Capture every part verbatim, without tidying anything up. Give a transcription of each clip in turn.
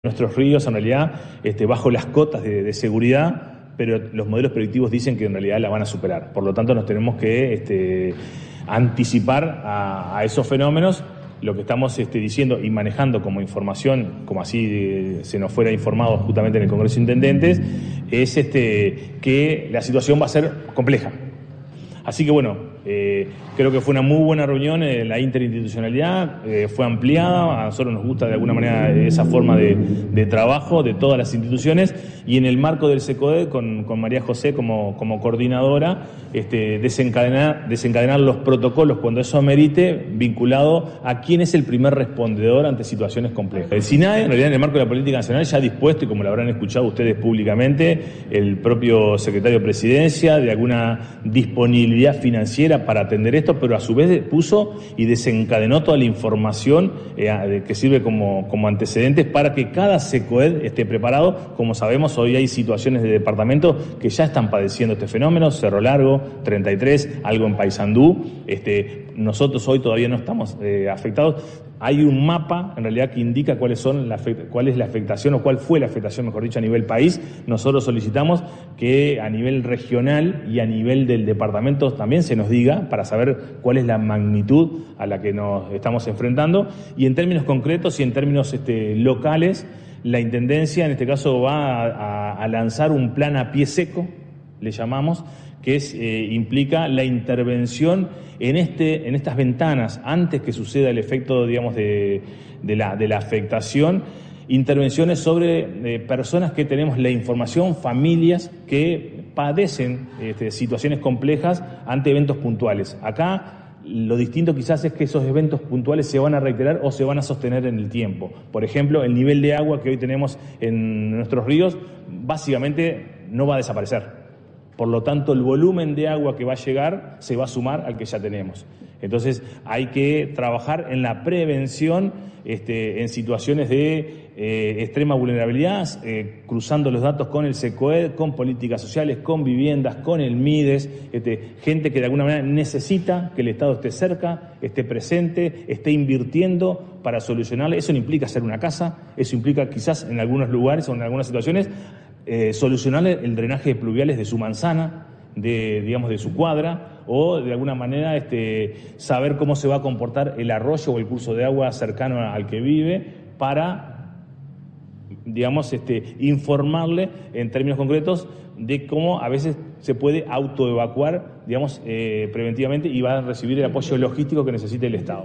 nuestros ríos en realidad este, bajo las cotas de, de seguridad, pero los modelos predictivos dicen que en realidad la van a superar. Por lo tanto, nos tenemos que este, anticipar a, a esos fenómenos. Lo que estamos este, diciendo y manejando como información, como así eh, se nos fuera informado justamente en el Congreso de Intendentes, es este, que la situación va a ser compleja. Así que bueno, eh, creo que fue una muy buena reunión, eh, la interinstitucionalidad eh, fue ampliada, a nosotros nos gusta de alguna manera esa forma de, de trabajo de todas las instituciones, y en el marco del SECODET con, con María José como, como coordinadora, este, desencadenar, desencadenar los protocolos cuando eso amerite, vinculado a quién es el primer respondedor ante situaciones complejas. El SINAE, en realidad en el marco de la política nacional, ya ha dispuesto, y como lo habrán escuchado ustedes públicamente, el propio secretario de Presidencia, de alguna disponibilidad financiera para atender esto, pero a su vez puso y desencadenó toda la información eh, que sirve como, como antecedentes para que cada SECOED esté preparado. Como sabemos, hoy hay situaciones de departamento que ya están padeciendo este fenómeno, Cerro Largo, treinta y tres, algo en Paysandú. Este, nosotros hoy todavía no estamos eh, afectados. Hay un mapa, en realidad, que indica cuáles son la, cuál es la afectación o cuál fue la afectación, mejor dicho, a nivel país. Nosotros solicitamos que a nivel regional y a nivel del departamento también se nos diga para saber cuál es la magnitud a la que nos estamos enfrentando. Y en términos concretos y en términos este, locales, la Intendencia en este caso va a, a, a lanzar un plan a pie seco, le llamamos, que es, eh, implica la intervención en este, en estas ventanas, antes que suceda el efecto, digamos, de, de, la, de la afectación, intervenciones sobre eh, personas que tenemos la información, familias que padecen este, situaciones complejas ante eventos puntuales. Acá lo distinto quizás es que esos eventos puntuales se van a reiterar o se van a sostener en el tiempo. Por ejemplo, el nivel de agua que hoy tenemos en nuestros ríos básicamente no va a desaparecer. Por lo tanto, el volumen de agua que va a llegar se va a sumar al que ya tenemos. Entonces, hay que trabajar en la prevención este, en situaciones de eh, extrema vulnerabilidad, eh, cruzando los datos con el SECOED, con políticas sociales, con viviendas, con el MIDES, este, gente que de alguna manera necesita que el Estado esté cerca, esté presente, esté invirtiendo para solucionarle. Eso no implica hacer una casa, eso implica quizás en algunos lugares o en algunas situaciones Eh, solucionarle el drenaje de pluviales de su manzana, de, digamos, de su cuadra, o de alguna manera este, saber cómo se va a comportar el arroyo o el curso de agua cercano al que vive para, digamos, este, informarle en términos concretos de cómo a veces se puede autoevacuar, digamos, eh, preventivamente, y va a recibir el apoyo logístico que necesite el Estado.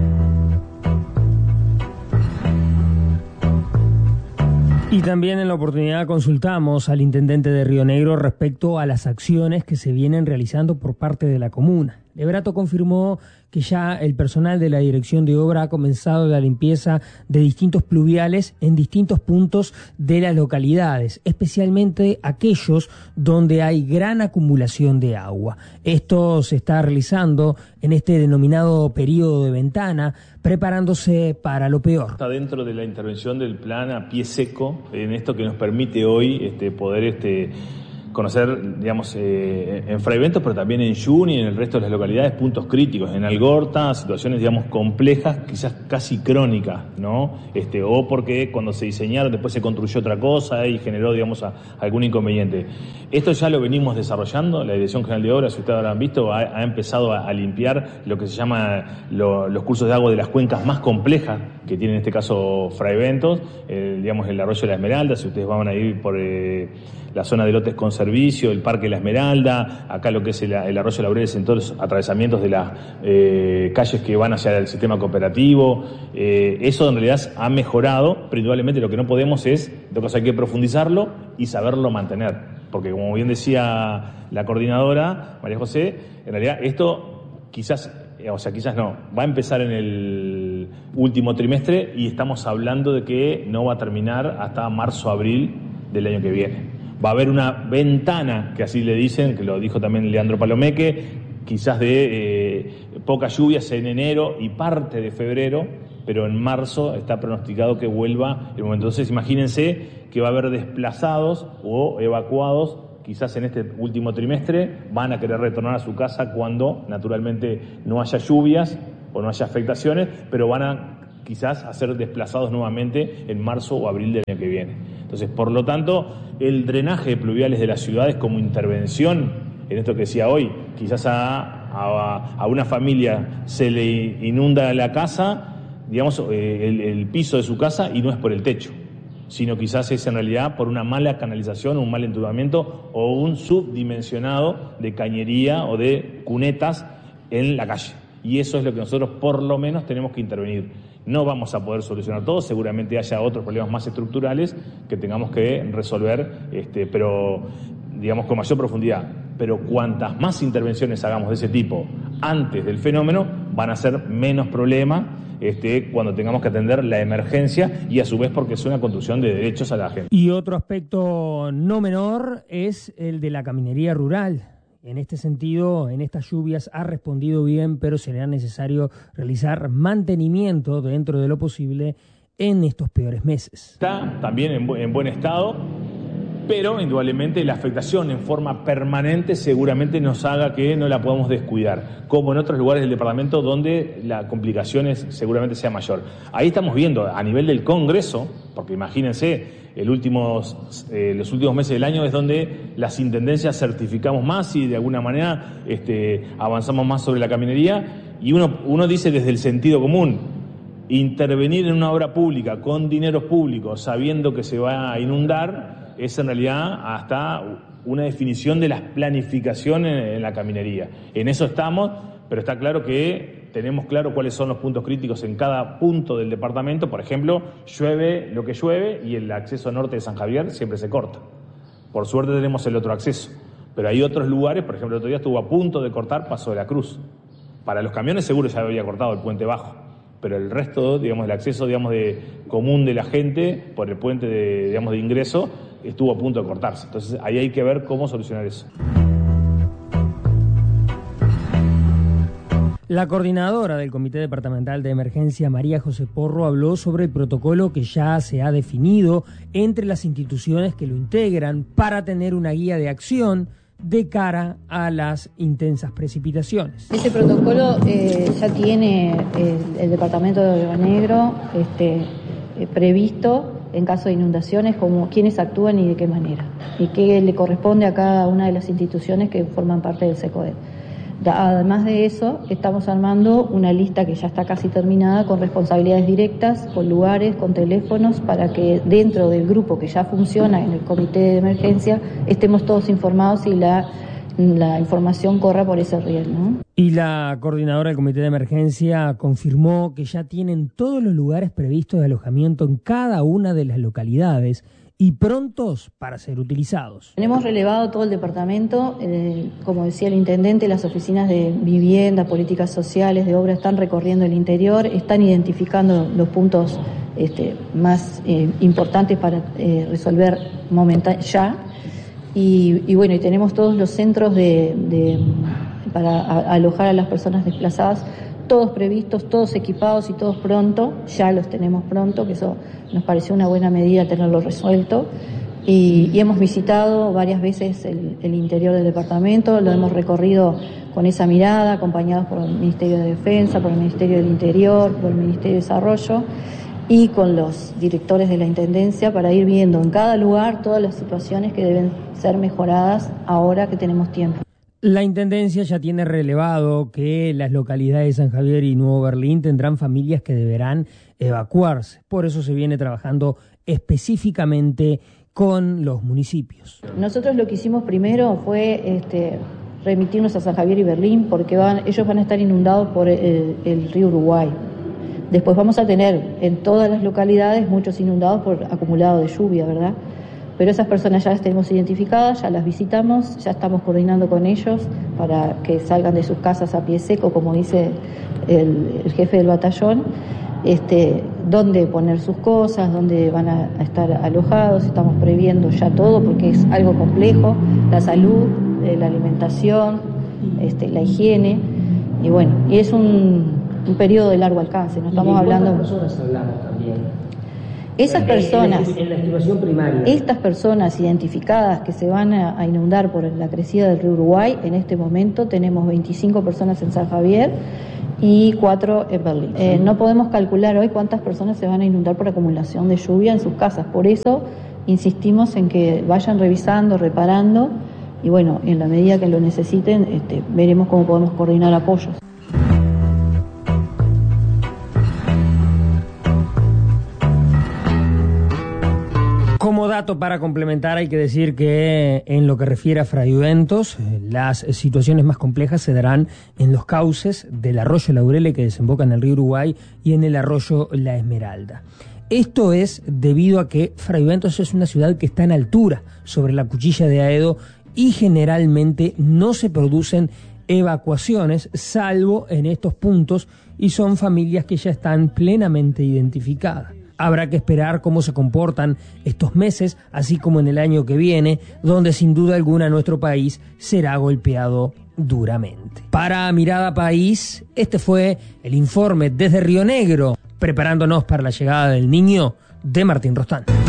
Y también en la oportunidad consultamos al intendente de Río Negro respecto a las acciones que se vienen realizando por parte de la comuna. Lebrato confirmó que ya el personal de la Dirección de Obra ha comenzado la limpieza de distintos pluviales en distintos puntos de las localidades, especialmente aquellos donde hay gran acumulación de agua. Esto se está realizando en este denominado periodo de ventana, preparándose para lo peor. Está dentro de la intervención del plan a pie seco, en esto que nos permite hoy este, poder este, conocer, digamos, eh, en Fray Bentos, pero también en Yuni y en el resto de las localidades, puntos críticos. En Algorta, situaciones, digamos, complejas, quizás casi crónicas, ¿no? Este, o porque cuando se diseñaron después se construyó otra cosa y generó, digamos, a, algún inconveniente. Esto ya lo venimos desarrollando. La Dirección General de Obras, si ustedes habrán visto, ha, ha empezado a, a limpiar lo que se llama lo, los cursos de agua de las cuencas más complejas que tiene en este caso Fray Bentos, eh, digamos, el arroyo de la Esmeralda. Si ustedes van a ir por eh, la zona de lotes con servicio, el Parque La Esmeralda, acá lo que es el, el arroyo Laureles, en todos los atravesamientos de las eh, calles que van hacia el sistema cooperativo. Eh, eso en realidad ha mejorado, pero indudablemente lo que no podemos es, de cosa hay que profundizarlo y saberlo mantener. Porque como bien decía la coordinadora, María José, en realidad esto quizás, o sea, quizás no, va a empezar en el último trimestre y estamos hablando de que no va a terminar hasta marzo, abril del año que viene. Va a haber una ventana, que así le dicen, que lo dijo también Leandro Palomeque, quizás de eh, pocas lluvias en enero y parte de febrero, pero en marzo está pronosticado que vuelva el momento. Entonces imagínense que va a haber desplazados o evacuados quizás en este último trimestre, van a querer retornar a su casa cuando naturalmente no haya lluvias o no haya afectaciones, pero van a quizás a ser desplazados nuevamente en marzo o abril del año que viene. Entonces, por lo tanto, el drenaje de pluviales de las ciudades como intervención, en esto que decía hoy, quizás a, a, a una familia se le inunda la casa, digamos, el, el piso de su casa, y no es por el techo, sino quizás es en realidad por una mala canalización, un mal entubamiento o un subdimensionado de cañería o de cunetas en la calle. Y eso es lo que nosotros por lo menos tenemos que intervenir. No vamos a poder solucionar todo, seguramente haya otros problemas más estructurales que tengamos que resolver, este, pero digamos con mayor profundidad. Pero cuantas más intervenciones hagamos de ese tipo antes del fenómeno, van a ser menos problemas Este, cuando tengamos que atender la emergencia, y a su vez porque es una construcción de derechos a la gente. Y otro aspecto no menor es el de la caminería rural. En este sentido, en estas lluvias ha respondido bien, pero será necesario realizar mantenimiento dentro de lo posible en estos peores meses. Está también en, bu- en buen estado, pero indudablemente la afectación en forma permanente seguramente nos haga que no la podamos descuidar, como en otros lugares del departamento donde la complicación es, seguramente sea mayor. Ahí estamos viendo a nivel del Congreso, porque imagínense, el últimos, eh, los últimos meses del año es donde las intendencias certificamos más y de alguna manera este, avanzamos más sobre la caminería, y uno, uno dice desde el sentido común, intervenir en una obra pública con dineros públicos sabiendo que se va a inundar es en realidad hasta una definición de las planificaciones en la caminería. En eso estamos, pero está claro que tenemos claro cuáles son los puntos críticos en cada punto del departamento. Por ejemplo, llueve lo que llueve y el acceso norte de San Javier siempre se corta. Por suerte tenemos el otro acceso, pero hay otros lugares, por ejemplo, el otro día estuvo a punto de cortar Paso de la Cruz. Para los camiones seguro ya había cortado el puente bajo, pero el resto, digamos, el acceso, digamos, de común de la gente por el puente de, digamos, de ingreso estuvo a punto de cortarse. Entonces ahí hay que ver cómo solucionar eso. La coordinadora del Comité Departamental de Emergencia, María José Porro, habló sobre el protocolo que ya se ha definido entre las instituciones que lo integran para tener una guía de acción de cara a las intensas precipitaciones. Ese protocolo eh, ya tiene el, el Departamento de Río Negro este, eh, previsto en caso de inundaciones, como quiénes actúan y de qué manera, y qué le corresponde a cada una de las instituciones que forman parte del SECODET. Además de eso, estamos armando una lista que ya está casi terminada con responsabilidades directas, con lugares, con teléfonos, para que dentro del grupo que ya funciona en el comité de emergencia estemos todos informados y la, la información corra por ese riel, ¿no? Y la coordinadora del comité de emergencia confirmó que ya tienen todos los lugares previstos de alojamiento en cada una de las localidades y prontos para ser utilizados. Tenemos relevado todo el departamento, eh, como decía el intendente, las oficinas de vivienda, políticas sociales, de obra están recorriendo el interior, están identificando los puntos este, más eh, importantes para eh, resolver momenta- ya, y, y bueno, y tenemos todos los centros de, de, para a, alojar a las personas desplazadas, todos previstos, todos equipados y todos pronto, ya los tenemos pronto, que eso nos pareció una buena medida tenerlo resuelto. Y, y hemos visitado varias veces el, el interior del departamento, lo hemos recorrido con esa mirada, acompañados por el Ministerio de Defensa, por el Ministerio del Interior, por el Ministerio de Desarrollo y con los directores de la Intendencia para ir viendo en cada lugar todas las situaciones que deben ser mejoradas ahora que tenemos tiempo. La Intendencia ya tiene relevado que las localidades de San Javier y Nuevo Berlín tendrán familias que deberán evacuarse. Por eso se viene trabajando específicamente con los municipios. Nosotros lo que hicimos primero fue este, remitirnos a San Javier y Berlín porque van, ellos van a estar inundados por el, el río Uruguay. Después vamos a tener en todas las localidades muchos inundados por acumulado de lluvia, ¿verdad? Pero esas personas ya las tenemos identificadas, ya las visitamos, ya estamos coordinando con ellos para que salgan de sus casas a pie seco, como dice el, el jefe del batallón, este, dónde poner sus cosas, dónde van a, a estar alojados. Estamos previendo ya todo porque es algo complejo, la salud, eh, la alimentación, este, la higiene, y bueno, y es un, un periodo de largo alcance, no estamos hablando... ¿Cuántas personas hablamos también? Esas personas, en la estimación primaria, estas personas identificadas que se van a, a inundar por la crecida del río Uruguay, en este momento tenemos veinticinco personas en San Javier y cuatro en Berlín. Eh, no podemos calcular hoy cuántas personas se van a inundar por acumulación de lluvia en sus casas. Por eso insistimos en que vayan revisando, reparando y bueno, en la medida que lo necesiten, este, veremos cómo podemos coordinar apoyos. Como dato para complementar, hay que decir que en lo que refiere a fraiventos, las situaciones más complejas se darán en los cauces del arroyo Laurele que desemboca en el río Uruguay y en el arroyo La Esmeralda. Esto es debido a que Fraiventos es una ciudad que está en altura sobre la Cuchilla de Aedo y generalmente no se producen evacuaciones, salvo en estos puntos, y son familias que ya están plenamente identificadas. Habrá que esperar cómo se comportan estos meses, así como en el año que viene, donde sin duda alguna nuestro país será golpeado duramente. Para Mirada País, este fue el informe desde Río Negro, preparándonos para la llegada del Niño, de Martín Rostán.